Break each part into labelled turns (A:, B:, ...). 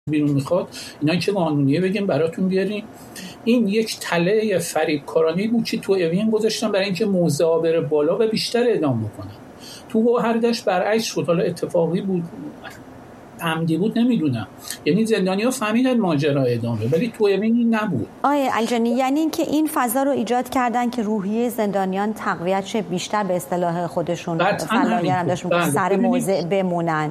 A: بیرون میخواد، اینا که قانونیه بگیم براتون بیاریم. این یک تله فریبکارانه بود که تو اوین گذاشتن برای اینکه موضع بره بالا و بیشتر اعدام بکنن. تو گوهردش برعکس شد، حالا اتفاقی بود عمدی بود نمیدونم، یعنی زندانی‌ها فهمیدن ماجرا ادامه، ولی تو اوین این نبود.
B: آقای الجانی، یعنی اینکه این فضا رو ایجاد کردن که روحیه زندانیان تقویت شه، بیشتر به اصطلاح خودشون فلاحگرم داشت سر موضع بمونن.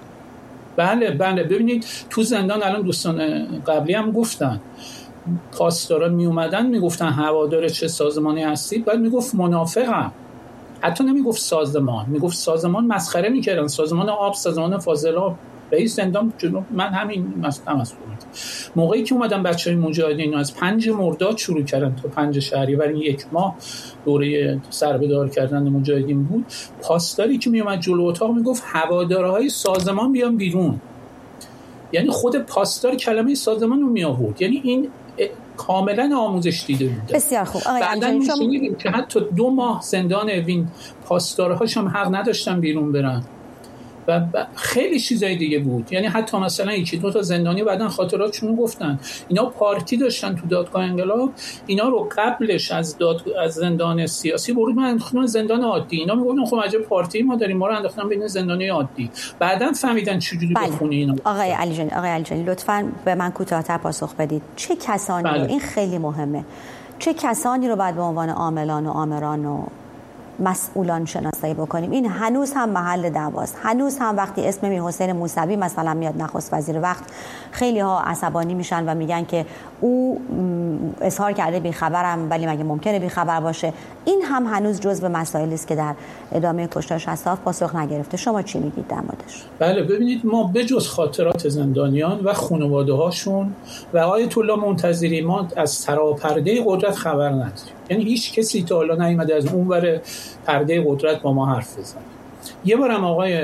A: بله ببینید تو زندان الان دوستان قبلی هم گفتن پاسدارا می اومدن میگفتن هوادار چه سازمانی هستید، بعد میگفت منافقم، حتی نمیگفت سازمان، میگفت سازمان، مسخره میکردن، سازمان آب، سازمان فاضلاب. رئیس زندان جنوب من همین مسئله موقعی که اومدن بچهای مجاهدین از 5 مرداد شروع کردن تا 5 شهریور، یک ماه دوره سربدار کردن مجاهدین بود، پاسداری که میومد جلو اتاق میگفت هوادارهای سازمان بیان بیرون، یعنی خود پاسدار کلمه سازمان رو می آورد، یعنی این کاملا آموزش دیده بود.
B: بسیار خوب.
A: بعدن می‌شنیدیم که حتی 2 ماه زندان اوین پاسدارهاش هم حق نداشتن بیرون برن و خیلی چیزای دیگه بود. یعنی حتی مثلا 1-2 تا زندانی بعدن خاطراتشون گفتن اینا پارتی داشتن تو دادگاه انقلاب، اینا رو قبلش از زندان سیاسی بردن انداختن زندان عادی، اینا میگفتن خب عجب پارتی ما داریم، ما رو انداختن بین زندانی عادی، بعدن فهمیدن چجوری بخونه اینا.
B: آقای علیجانی لطفاً به من کوتاه‌تر پاسخ بدید، چه کسانی رو، این خیلی مهمه، چه کسانی رو بعد به عنوان عاملان و آمران و مسئولان شناسایی بکنیم؟ این هنوز هم محل دعواست. هنوز هم وقتی اسم میرحسین موسوی مثلا میاد نخست وزیر وقت، خیلی ها عصبانی میشن و میگن که او اظهار کرده بیخبرم، ولی مگه ممکنه بیخبر باشه؟ این هم هنوز جزو مسائلی است که در ادامه کشتار 67 پاسخ نگرفته. شما چی میگید در موردش؟
A: بله ببینید، ما بجز خاطرات زندانیان و خانواده هاشون و آیت الله منتظری ما از سراپرده قدرت خبر نداریم. یعنی هیچ کسی تا حالا نیامده از اونور پرده قدرت با ما حرف بزنه. یه بارم آقای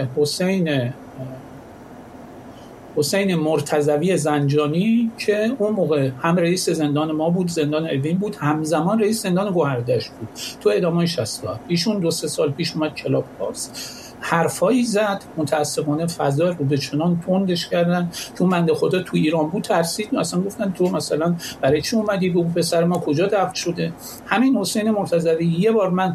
A: حسین مرتضوی زنجانی که اون موقع هم رئیس زندان ما بود، زندان اوین بود، همزمان رئیس زندان گوهردش بود تو اعدام‌های 67. ایشون 2-3 سال پیش اومد کلاب هاوس حرفایی زد، متاسفانه فضا رو به چنان تندش کردن که اون بنده خدا تو ایران بود ترسید، اصلا گفتن تو مثلا برای چی اومدی، بگو پسر ما کجا دفن شده. همین حسین مرتضوی یه بار من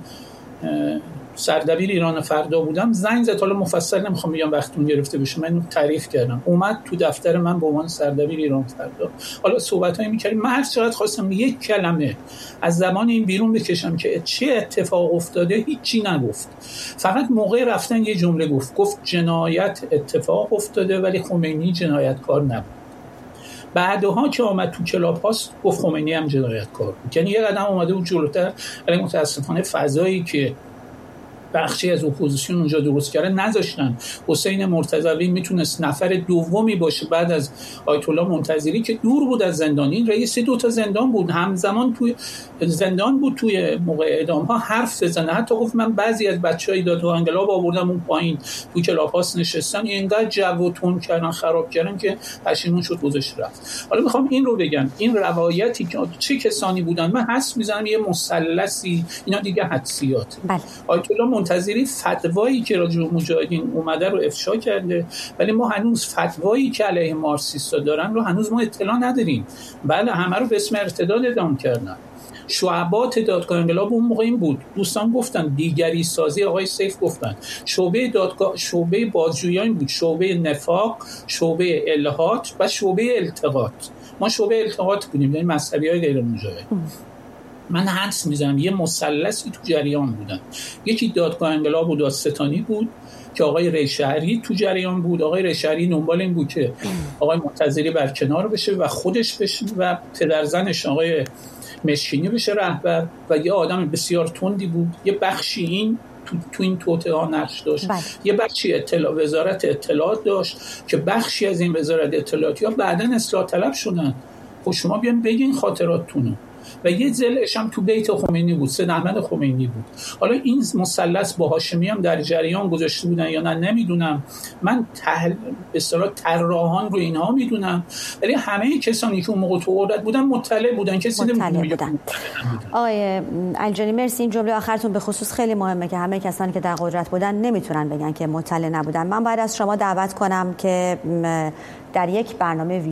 A: سردبیر ایران فردا بودم، زنگ زد، حالا مفصل نمیخوام بگم وقتون گرفته بشه، من تعریف کردم، اومد تو دفتر من به عنوان سردبیر ایران فردا، حالا صحبتایی می‌کردیم، من هر چقدر خواستم یک کلمه از زبان این بیرون بکشم که چه اتفاق افتاده، هیچی نگفت. فقط موقع رفتن یه جمله گفت جنایت اتفاق افتاده ولی خمینی جنایتکار نبود. بعدها که آمد تو کلاب هاست گفت خمینی هم جنایتکار بود. یعنی یه قدم اومده بود جلوتر، ولی متاسفانه فضایی که بخشی از اپوزیسیون اونجا درست کرده نذاشتن. حسین مرتضوی میتونست نفر دومی باشه بعد از آیت الله منتظری که دور بود از زندان، این رئیس 2 تا زندان بود، همزمان توی زندان بود، توی موقع اعدام ها حرف بزنه. حتی گفت من بعضی از بچهای دادگاه انقلاب آوردم اون پایین تو کلاپاس نشستن، اینقدر جو و تون کردن، خراب کردن که پشیمون شد گذاشت رفت. حالا میخوام این رو بگم، این روایتی که چه کسانی بودن، من حس میزنم یه مثلثی، اینا دیگه حدسیات. آیت الله منتظری فتوایی که راجع به مجاهدین اومده رو افشا کرده، ولی ما هنوز فتوایی که علیه مارکسیستا دارن رو هنوز ما اطلاع نداریم. بله همه رو به اسم ارتداد اعدام کردن. شعبات دادگاه انقلاب اون موقع این بود، دوستان گفتن دیگری سازی، آقای سیف گفتن شعبه دادگاه شعبه بازجویی بود، شعبه نفاق، شعبه الحاد و شعبه التقاط. ما شعبه التقاط بودیم، یعنی مذهبی‌های غیر مجاهد. من حدس میزنم یه مثلثی تو جریان بودن. یکی دادگاه انقلاب و دادستانی بود که آقای ریشهری تو جریان بود. آقای ریشهری دنبال این بود که آقای منتظری برکنار بشه و خودش بشه و پدرزنش آقای مشکینی بشه رهبر، و یه آدم بسیار تندی بود. یه بخشی این تو این توطئه ها نقش داشت. یه بخشی وزارت اطلاعات داشت که بخشی از این وزارت اطلاعاتی ها بعداً اصلاح طلب شدن. خب شما بیان بگین خاطراتتونو. و یه ضلعش هم تو بیت خمینی بود، سید احمد خمینی بود. حالا این مثلث با هاشمی هم در جریان گذاشته بودن یا نه نمیدونم، من به اصطلاح طراحان رو اینها میدونم، ولی همه کسانی که اون موقع تو قدرت بودن مطلع بودن، کسی
B: نمیدونن. آقای الجانی مرسی. این جمله آخرتون به خصوص خیلی مهمه که همه کسانی که در قدرت بودن نمیتونن بگن که مطلع نبودن. من باید از شما دعوت کنم که در یک برنامه